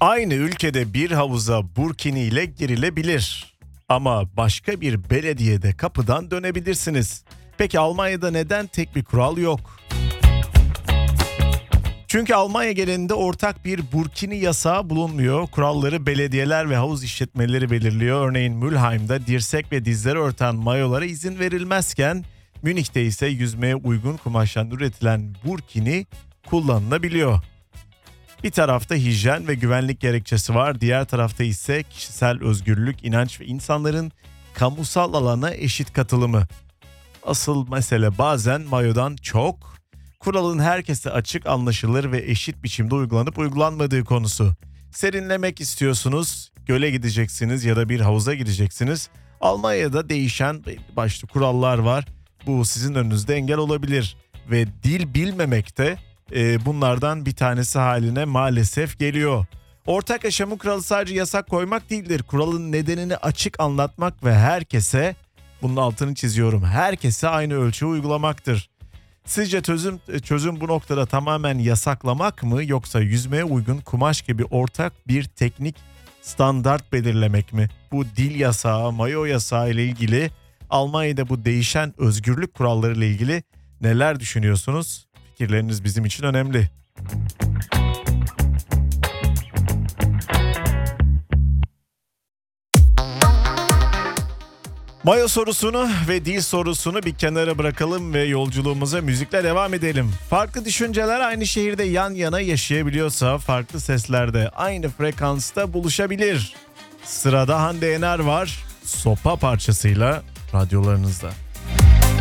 Aynı ülkede bir havuza burkini ile girilebilir. Ama başka bir belediyede kapıdan dönebilirsiniz. Peki Almanya'da neden tek bir kural yok? Çünkü Almanya genelinde ortak bir burkini yasağı bulunmuyor. Kuralları belediyeler ve havuz işletmeleri belirliyor. Örneğin Mülheim'de dirsek ve dizleri örten mayolara izin verilmezken Münih'te ise yüzmeye uygun kumaştan üretilen burkini kullanılabiliyor. Bir tarafta hijyen ve güvenlik gerekçesi var. Diğer tarafta ise kişisel özgürlük, inanç ve insanların kamusal alana eşit katılımı. Asıl mesele bazen mayodan çok, kuralın herkese açık, anlaşılır ve eşit biçimde uygulanıp uygulanmadığı konusu. Serinlemek istiyorsunuz, göle gideceksiniz ya da bir havuza gideceksiniz. Almanya'da değişen başlı kurallar var. Bu sizin önünüzde engel olabilir ve dil bilmemek de bunlardan bir tanesi haline maalesef geliyor. Ortak yaşamın kuralı sadece yasak koymak değildir. Kuralın nedenini açık anlatmak ve herkese, bunun altını çiziyorum, herkese aynı ölçüyü uygulamaktır. Sizce çözüm bu noktada tamamen yasaklamak mı, yoksa yüzmeye uygun kumaş gibi ortak bir teknik standart belirlemek mi? Bu dil yasağı, mayo yasağı ile ilgili, Almanya'da bu değişen özgürlük kuralları ile ilgili neler düşünüyorsunuz? Fikirleriniz bizim için önemli. Mayo sorusunu ve dil sorusunu bir kenara bırakalım ve yolculuğumuza müzikle devam edelim. Farklı düşünceler aynı şehirde yan yana yaşayabiliyorsa farklı seslerde aynı frekansta buluşabilir. Sırada Hande Yener var, Sopa parçasıyla radyolarınızda.